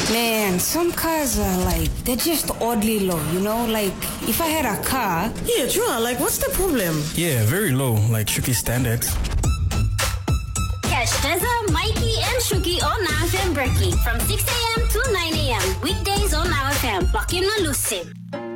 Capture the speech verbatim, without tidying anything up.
Man, some cars are like, they're just oddly low, you know? Like, if I had a car... Yeah, Joa, like, what's the problem? Yeah, very low, like Shuki standards. Catch Teza, Mikey, and Shuki on Now F M Berkey from six a.m. to nine a.m. Weekdays on Now F M. Lock in and Lucid.